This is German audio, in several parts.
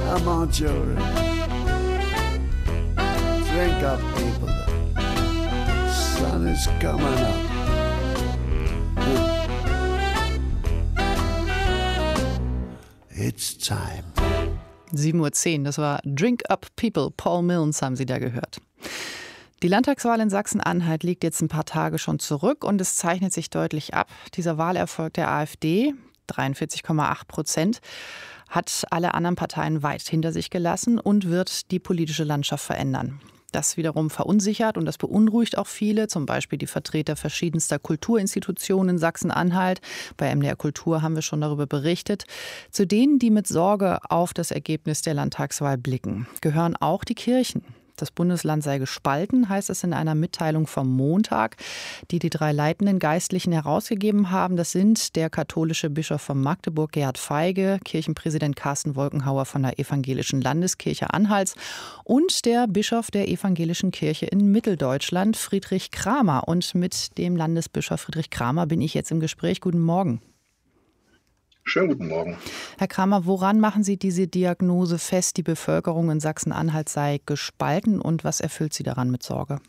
Come on, children. Drink up, people. The sun is coming up. It's time. 7:10 Uhr, das war Drink Up People, Paul Milnes haben Sie da gehört. Die Landtagswahl in Sachsen-Anhalt liegt jetzt ein paar Tage schon zurück und es zeichnet sich deutlich ab. Dieser Wahlerfolg der AfD, 43,8%, hat alle anderen Parteien weit hinter sich gelassen und wird die politische Landschaft verändern. Das wiederum verunsichert und das beunruhigt auch viele, zum Beispiel die Vertreter verschiedenster Kulturinstitutionen in Sachsen-Anhalt. Bei MDR Kultur haben wir schon darüber berichtet. Zu denen, die mit Sorge auf das Ergebnis der Landtagswahl blicken, gehören auch die Kirchen. Das Bundesland sei gespalten, heißt es in einer Mitteilung vom Montag, die die 3 leitenden Geistlichen herausgegeben haben. Das sind der katholische Bischof von Magdeburg, Gerhard Feige, Kirchenpräsident Carsten Wolkenhauer von der Evangelischen Landeskirche Anhalts und der Bischof der Evangelischen Kirche in Mitteldeutschland, Friedrich Kramer. Und mit dem Landesbischof Friedrich Kramer bin ich jetzt im Gespräch. Guten Morgen. Schönen guten Morgen. Herr Kramer, woran machen Sie diese Diagnose fest, die Bevölkerung in Sachsen-Anhalt sei gespalten und was erfüllt Sie daran mit Sorge?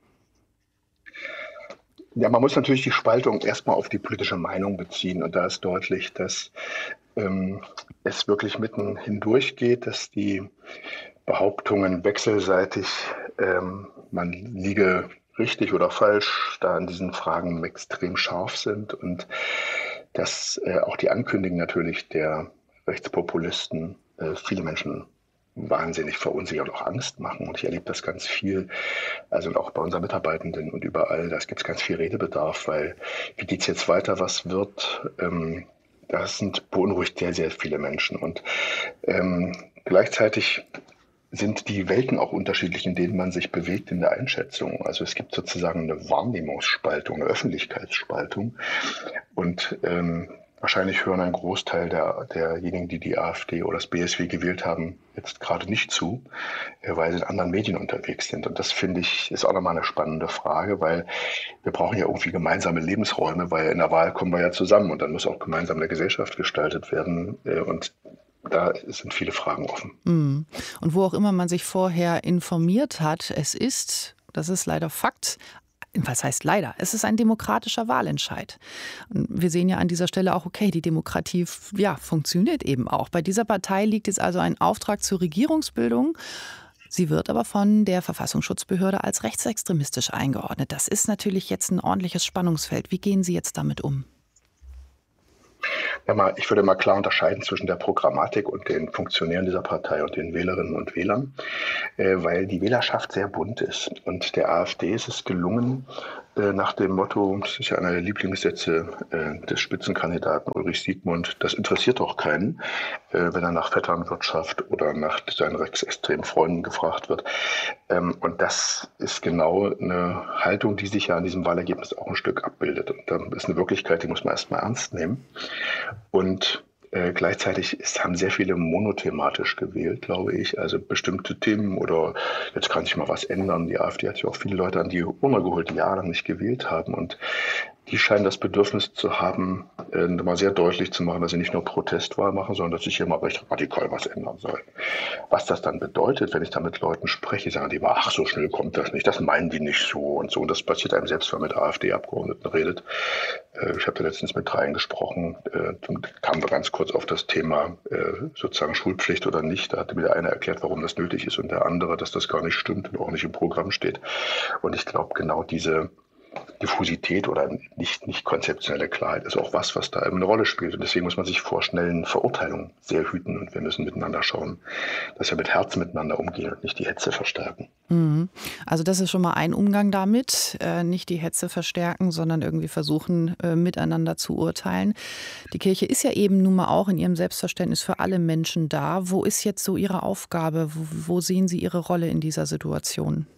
Ja, man muss natürlich die Spaltung erstmal auf die politische Meinung beziehen. Und da ist deutlich, dass es wirklich mitten hindurch geht, dass die Behauptungen wechselseitig, man liege richtig oder falsch, da in diesen Fragen extrem scharf sind und dass auch die Ankündigungen natürlich der Rechtspopulisten viele Menschen wahnsinnig verunsichern und auch Angst machen. Und ich erlebe das ganz viel, also auch bei unseren Mitarbeitenden und überall, da gibt es ganz viel Redebedarf, weil wie geht es jetzt weiter, was wird, das beunruhigt sehr, sehr viele Menschen. Und gleichzeitig sind die Welten auch unterschiedlich, in denen man sich bewegt in der Einschätzung. Also es gibt sozusagen eine Wahrnehmungsspaltung, eine Öffentlichkeitsspaltung. Und wahrscheinlich hören ein Großteil derjenigen, die die AfD oder das BSW gewählt haben, jetzt gerade nicht zu, weil sie in anderen Medien unterwegs sind. Und das, finde ich, ist auch nochmal eine spannende Frage, weil wir brauchen ja irgendwie gemeinsame Lebensräume, weil in der Wahl kommen wir ja zusammen und dann muss auch gemeinsam eine Gesellschaft gestaltet werden. Und da sind viele Fragen offen. Und wo auch immer man sich vorher informiert hat, das ist leider Fakt, was heißt leider, es ist ein demokratischer Wahlentscheid. Und wir sehen ja an dieser Stelle auch, okay, die Demokratie funktioniert eben auch. Bei dieser Partei liegt jetzt also ein Auftrag zur Regierungsbildung. Sie wird aber von der Verfassungsschutzbehörde als rechtsextremistisch eingeordnet. Das ist natürlich jetzt ein ordentliches Spannungsfeld. Wie gehen Sie jetzt damit um? Ja, ich würde mal klar unterscheiden zwischen der Programmatik und den Funktionären dieser Partei und den Wählerinnen und Wählern, weil die Wählerschaft sehr bunt ist. Und der AfD ist es gelungen, nach dem Motto, das ist ja einer der Lieblingssätze des Spitzenkandidaten Ulrich Siegmund, das interessiert doch keinen, wenn er nach Vetternwirtschaft oder nach seinen rechtsextremen Freunden gefragt wird. Und das ist genau eine Haltung, die sich ja an diesem Wahlergebnis auch ein Stück abbildet. Und da ist eine Wirklichkeit, die muss man erstmal ernst nehmen. Und gleichzeitig haben sehr viele monothematisch gewählt, glaube ich. Also bestimmte Themen oder jetzt kann sich mal was ändern. Die AfD hat ja auch viele Leute an die Urne geholt, die jahrelang nicht gewählt haben. Und die scheinen das Bedürfnis zu haben, mal sehr deutlich zu machen, dass sie nicht nur Protestwahl machen, sondern dass sich hier mal recht radikal was ändern soll. Was das dann bedeutet, wenn ich da mit Leuten spreche, sagen die, ach, so schnell kommt das nicht, das meinen die nicht so und so. Und das passiert einem selbst, wenn man mit AfD-Abgeordneten redet. Ich habe da letztens mit 3 gesprochen, dann kamen wir ganz kurz auf das Thema sozusagen Schulpflicht oder nicht. Da hatte mir der eine erklärt, warum das nötig ist und der andere, dass das gar nicht stimmt und auch nicht im Programm steht. Und ich glaube, genau diese Diffusität oder nicht konzeptionelle Klarheit ist auch was da eine Rolle spielt. Und deswegen muss man sich vor schnellen Verurteilungen sehr hüten. Und wir müssen miteinander schauen, dass wir mit Herzen miteinander umgehen und nicht die Hetze verstärken. Also das ist schon mal ein Umgang damit, nicht die Hetze verstärken, sondern irgendwie versuchen, miteinander zu urteilen. Die Kirche ist ja eben nun mal auch in ihrem Selbstverständnis für alle Menschen da. Wo ist jetzt so Ihre Aufgabe? Wo sehen Sie Ihre Rolle in dieser Situation?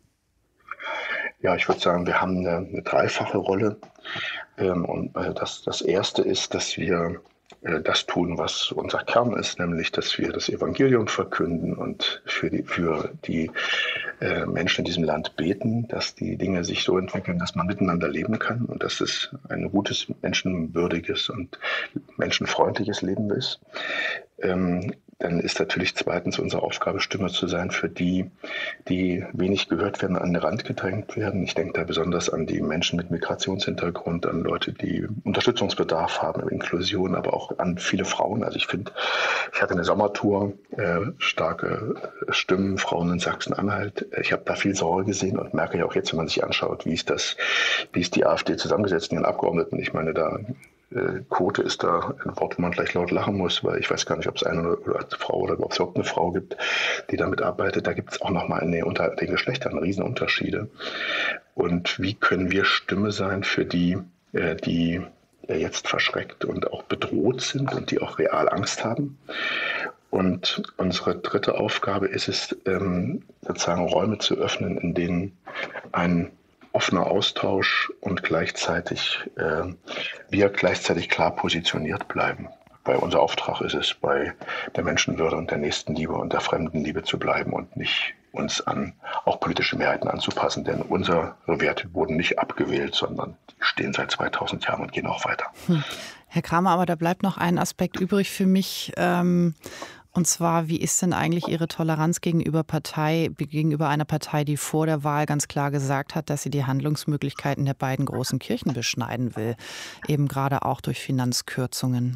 Ja, ich würde sagen, wir haben eine dreifache Rolle. Und das Erste ist, dass wir das tun, was unser Kern ist, nämlich, dass wir das Evangelium verkünden und für die Menschen in diesem Land beten, dass die Dinge sich so entwickeln, dass man miteinander leben kann und dass es ein gutes, menschenwürdiges und menschenfreundliches Leben ist. dann ist natürlich zweitens unsere Aufgabe, Stimme zu sein für die, die wenig gehört werden, an den Rand gedrängt werden. Ich denke da besonders an die Menschen mit Migrationshintergrund, an Leute, die Unterstützungsbedarf haben, Inklusion, aber auch an viele Frauen. Also ich finde, ich hatte eine Sommertour, starke Stimmen, Frauen in Sachsen-Anhalt. Ich habe da viel Sorge gesehen und merke ja auch jetzt, wenn man sich anschaut, wie ist die AfD zusammengesetzt in den Abgeordneten. Ich meine, da Quote ist da ein Wort, wo man gleich laut lachen muss, weil ich weiß gar nicht, ob es eine oder Frau oder ob es überhaupt eine Frau gibt, die damit arbeitet. Da gibt es auch nochmal unter den Geschlechtern Riesenunterschiede. Und wie können wir Stimme sein für die, die jetzt verschreckt und auch bedroht sind und die auch real Angst haben? Und unsere dritte Aufgabe ist es, sozusagen Räume zu öffnen, in denen ein offener Austausch und gleichzeitig wir gleichzeitig klar positioniert bleiben. Weil unser Auftrag ist es, bei der Menschenwürde und der Nächstenliebe und der Fremdenliebe zu bleiben und nicht uns an auch politische Mehrheiten anzupassen. Denn unsere Werte wurden nicht abgewählt, sondern die stehen seit 2000 Jahren und gehen auch weiter. Herr Kramer, aber da bleibt noch ein Aspekt übrig für mich. Und zwar, wie ist denn eigentlich Ihre Toleranz gegenüber einer Partei, die vor der Wahl ganz klar gesagt hat, dass sie die Handlungsmöglichkeiten der beiden großen Kirchen beschneiden will, eben gerade auch durch Finanzkürzungen?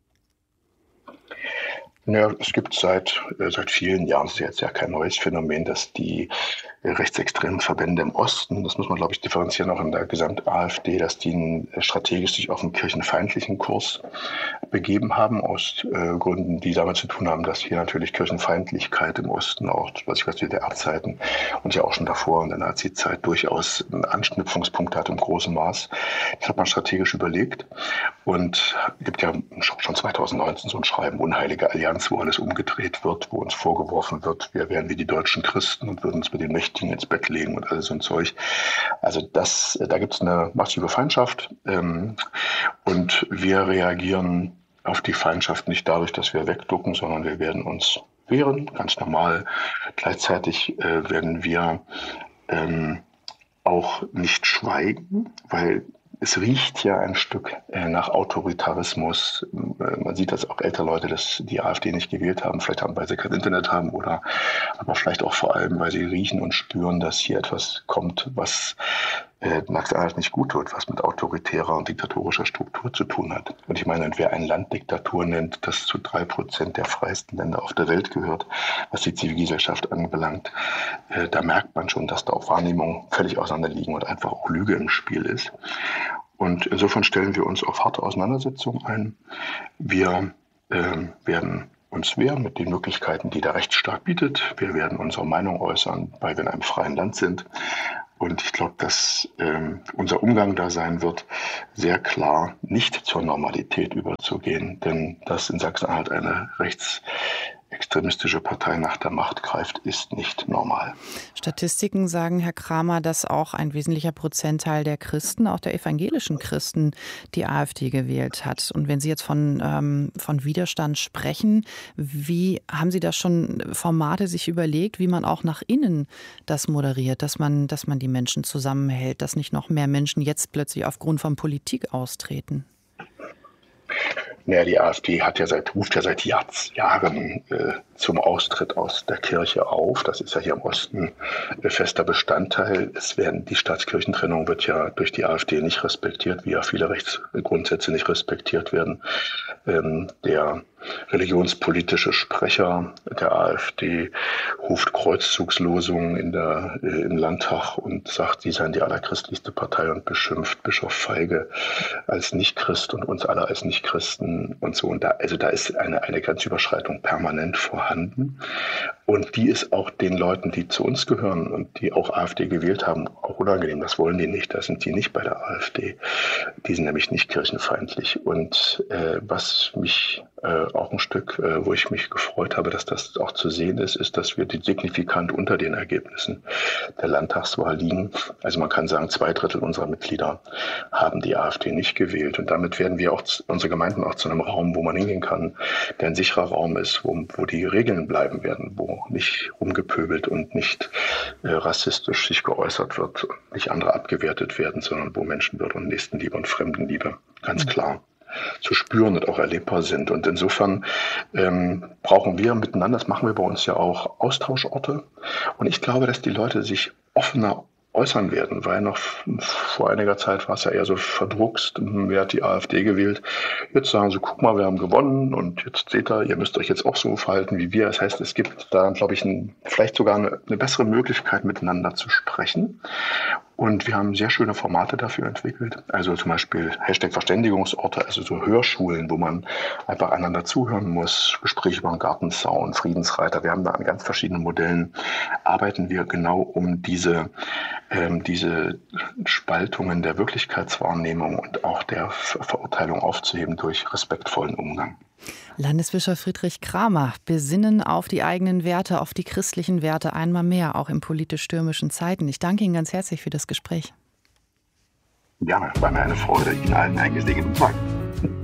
Ja, es gibt seit vielen Jahren, das ist jetzt ja kein neues Phänomen, dass die rechtsextremen Verbände im Osten, das muss man, glaube ich, differenzieren, auch in der Gesamt-AfD, dass die strategisch sich auf einen kirchenfeindlichen Kurs begeben haben, aus Gründen, die damit zu tun haben, dass hier natürlich Kirchenfeindlichkeit im Osten auch, was ich weiß, DDR-Zeiten und ja auch schon davor in der Nazi-Zeit durchaus einen Anknüpfungspunkt hat im großen Maß. Das hat man strategisch überlegt und es gibt ja schon 2019 so ein Schreiben, Unheilige Allianz, wo alles umgedreht wird, wo uns vorgeworfen wird, wir wären wie die deutschen Christen und würden uns mit den Mächtigen ins Bett legen und alles so ein Zeug. Also da gibt es eine massive Feindschaft und wir reagieren auf die Feindschaft nicht dadurch, dass wir wegducken, sondern wir werden uns wehren, ganz normal. Gleichzeitig werden wir auch nicht schweigen, weil es riecht ja ein Stück nach Autoritarismus. Man sieht, dass auch ältere Leute die AfD nicht gewählt haben, vielleicht weil sie kein Internet haben aber vielleicht auch vor allem, weil sie riechen und spüren, dass hier etwas kommt, was Sachsen-Anhalt nicht gut tut, was mit autoritärer und diktatorischer Struktur zu tun hat. Und ich meine, wer ein Land Diktatur nennt, das zu 3% der freiesten Länder auf der Welt gehört, was die Zivilgesellschaft anbelangt, da merkt man schon, dass da auch Wahrnehmungen völlig auseinanderliegen und einfach auch Lüge im Spiel ist. Und insofern stellen wir uns auf harte Auseinandersetzungen ein. Wir werden uns wehren mit den Möglichkeiten, die der Rechtsstaat bietet. Wir werden unsere Meinung äußern, weil wir in einem freien Land sind. Und ich glaube, dass unser Umgang da sein wird, sehr klar nicht zur Normalität überzugehen. Denn dass in Sachsen-Anhalt eine rechtsextremistische Partei nach der Macht greift, ist nicht normal. Statistiken sagen, Herr Kramer, dass auch ein wesentlicher Prozentteil der Christen, auch der evangelischen Christen, die AfD gewählt hat. Und wenn Sie jetzt von Widerstand sprechen, wie haben Sie da schon Formate sich überlegt, wie man auch nach innen das moderiert, dass man die Menschen zusammenhält, dass nicht noch mehr Menschen jetzt plötzlich aufgrund von Politik austreten? Naja, die AfD ruft ja seit Jahren zum Austritt aus der Kirche auf. Das ist ja hier im Osten fester Bestandteil. Die Staatskirchentrennung wird ja durch die AfD nicht respektiert, wie ja viele Rechtsgrundsätze nicht respektiert werden. Der religionspolitische Sprecher der AfD ruft Kreuzzugslosungen im Landtag und sagt, sie seien die allerchristlichste Partei und beschimpft Bischof Feige als Nichtchrist und uns alle als Nichtchristen und so. Und da ist eine Grenzüberschreitung permanent vorhanden. Und die ist auch den Leuten, die zu uns gehören und die auch AfD gewählt haben, auch unangenehm. Das wollen die nicht. Da sind die nicht bei der AfD. Die sind nämlich nicht kirchenfeindlich. Und was mich auch ein Stück, wo ich mich gefreut habe, dass das auch zu sehen ist, dass wir signifikant unter den Ergebnissen der Landtagswahl liegen. Also man kann sagen, 2/3 unserer Mitglieder haben die AfD nicht gewählt. Und damit werden wir auch unsere Gemeinden auch zu einem Raum, wo man hingehen kann, der ein sicherer Raum ist, wo die Regeln bleiben werden, wo nicht rumgepöbelt und nicht rassistisch sich geäußert wird, nicht andere abgewertet werden, sondern wo Menschenwürde und Nächstenliebe und Fremdenliebe ganz klar zu spüren und auch erlebbar sind. Und insofern brauchen wir miteinander, das machen wir bei uns ja auch, Austauschorte. Und ich glaube, dass die Leute sich offener äußern werden, weil noch vor einiger Zeit war es ja eher so verdruckst, wer hat die AfD gewählt. Jetzt sagen sie, guck mal, wir haben gewonnen und jetzt seht ihr müsst euch jetzt auch so verhalten wie wir. Das heißt, es gibt da, glaube ich, vielleicht sogar eine bessere Möglichkeit, miteinander zu sprechen. Und wir haben sehr schöne Formate dafür entwickelt. Also zum Beispiel #Verständigungsorte, also so Hörschulen, wo man einfach einander zuhören muss. Gespräche über den Gartenzaun, Friedensreiter. Wir haben da an ganz verschiedenen Modellen, arbeiten wir genau um diese Spaltungen der Wirklichkeitswahrnehmung und auch der Verurteilung aufzuheben durch respektvollen Umgang. Landesbischof Friedrich Kramer, besinnen auf die eigenen Werte, auf die christlichen Werte einmal mehr, auch in politisch stürmischen Zeiten. Ich danke Ihnen ganz herzlich für das Gespräch. Gerne, war mir eine Freude. Ihnen allen einen gesegneten Tag.